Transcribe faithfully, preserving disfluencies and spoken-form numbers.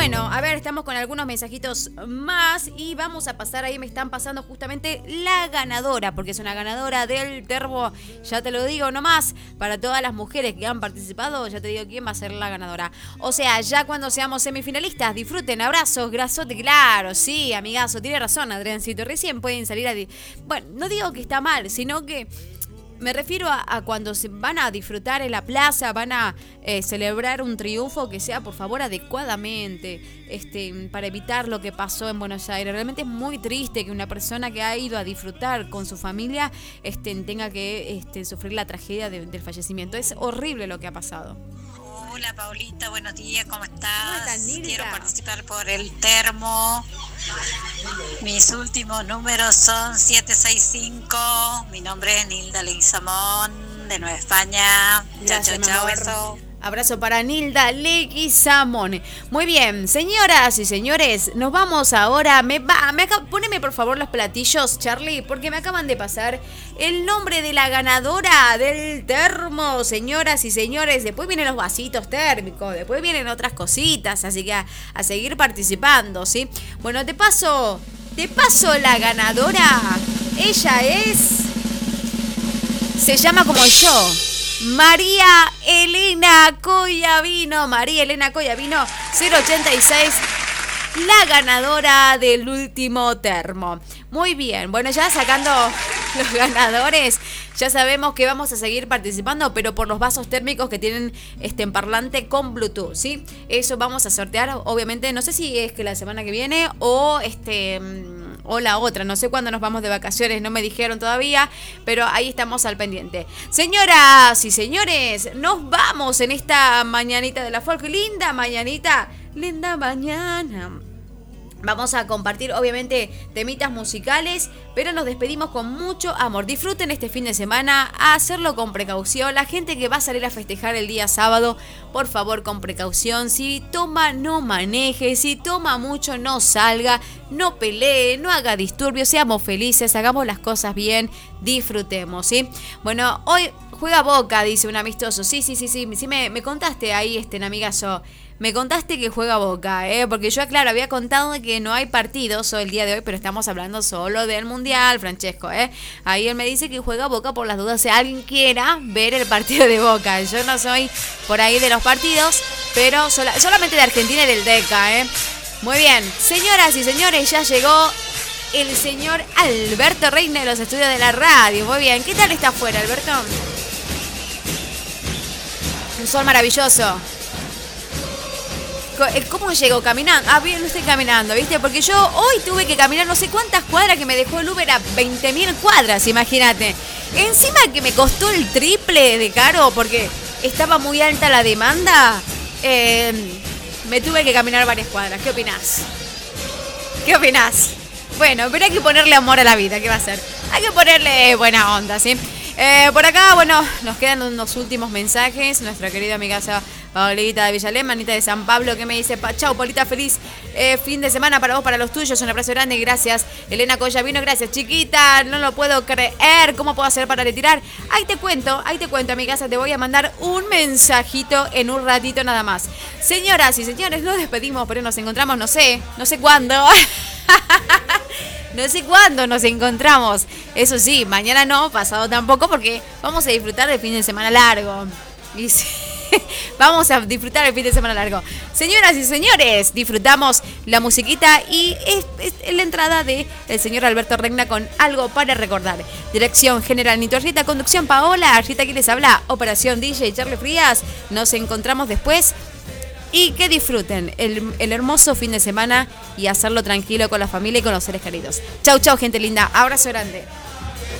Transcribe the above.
Bueno, a ver, estamos con algunos mensajitos más y vamos a pasar ahí, me están pasando justamente la ganadora, porque es una ganadora del termo, ya te lo digo nomás, para todas las mujeres que han participado, ya te digo quién va a ser la ganadora. O sea, ya cuando seamos semifinalistas, disfruten, abrazos, grasote, claro, sí, amigazo, tiene razón, Adriancito, recién pueden salir a... Di- bueno, no digo que está mal, sino que... Me refiero a, a cuando se van a disfrutar en la plaza, van a eh, celebrar un triunfo que sea, por favor, adecuadamente, este, para evitar lo que pasó en Buenos Aires. Realmente es muy triste que una persona que ha ido a disfrutar con su familia este, tenga que este, sufrir la tragedia de, del fallecimiento. Es horrible lo que ha pasado. Hola Paulita, buenos días, ¿cómo estás? ¿Cómo estás, Nilda? Quiero participar por el termo. Mis últimos números son siete seis cinco. Mi nombre es Nilda Leguizamón, de Nueva España. Chao, chao, chao, eso. Abrazo para Nilda Leguizamón. Muy bien, señoras y señores, nos vamos ahora. Me va, me acá, poneme por favor los platillos, Charlie, porque me acaban de pasar el nombre de la ganadora del termo, señoras y señores. Después vienen los vasitos térmicos, después vienen otras cositas, así que a, a seguir participando, ¿sí? Bueno, te paso, te paso la ganadora. Ella es... Se llama como yo. María Elena Coyavino, María Elena Coyavino, cero ochenta y seis, la ganadora del último termo. Muy bien, bueno, ya sacando los ganadores, ya sabemos que vamos a seguir participando, pero por los vasos térmicos que tienen este en parlante con Bluetooth, ¿sí? Eso vamos a sortear, obviamente, no sé si es que la semana que viene o este... o la otra, no sé cuándo nos vamos de vacaciones, no me dijeron todavía, pero ahí estamos al pendiente. Señoras y señores, nos vamos en esta mañanita de la folk, linda mañanita, linda mañana. Vamos a compartir, obviamente, temitas musicales, pero nos despedimos con mucho amor. Disfruten este fin de semana, a hacerlo con precaución. La gente que va a salir a festejar el día sábado, por favor, con precaución. Si toma, no maneje. Si toma mucho, no salga. No pelee, no haga disturbios. Seamos felices, hagamos las cosas bien, disfrutemos, ¿sí? Bueno, hoy juega Boca, dice un amistoso. Sí, sí, sí, sí. Sí me, me contaste ahí, este, amigazo. Me contaste que juega Boca, ¿eh? Porque yo, claro, había contado que no hay partidos el día de hoy, pero estamos hablando solo del Mundial, Francesco, ¿eh? Ahí él me dice que juega Boca por las dudas, si alguien quiera ver el partido de Boca. Yo no soy por ahí de los partidos, pero sola, solamente de Argentina y del DECA, ¿eh? Muy bien, señoras y señores, ya llegó el señor Alberto Reina de los estudios de la radio. Muy bien, ¿qué tal está afuera, Alberto? Un sol maravilloso. ¿Cómo llegó? Caminando. Ah, bien, no estoy caminando, ¿viste? Porque yo hoy tuve que caminar no sé cuántas cuadras que me dejó el Uber a veinte mil cuadras, imagínate. Encima que me costó el triple de caro porque estaba muy alta la demanda, eh, me tuve que caminar varias cuadras. ¿Qué opinás? ¿Qué opinás? Bueno, pero hay que ponerle amor a la vida, ¿qué va a hacer? Hay que ponerle buena onda, ¿sí? Eh, por acá, bueno, nos quedan unos últimos mensajes. Nuestra querida amiga Paulita de Villalem, Anita de San Pablo, que me dice: chau, Paulita, feliz eh, fin de semana para vos, para los tuyos. Un abrazo grande, gracias. Elena Coyavino, gracias, chiquita. No lo puedo creer. ¿Cómo puedo hacer para retirar? Ahí te cuento, ahí te cuento, amiga. Te voy a mandar un mensajito en un ratito nada más. Señoras y señores, nos despedimos, pero nos encontramos, no sé, no sé cuándo. No sé cuándo nos encontramos. Eso sí, mañana no, pasado tampoco, porque vamos a disfrutar del fin de semana largo. Y sí, vamos a disfrutar el fin de semana largo. Señoras y señores, disfrutamos la musiquita y es, es la entrada de el señor Alberto Regna con Algo para Recordar. Dirección general Nito Arrieta, conducción Paola Arrieta, aquí les habla, operación D J Charlie Frías. Nos encontramos después. Y que disfruten el, el hermoso fin de semana y hacerlo tranquilo con la familia y con los seres queridos. Chau, chau, gente linda. Abrazo grande.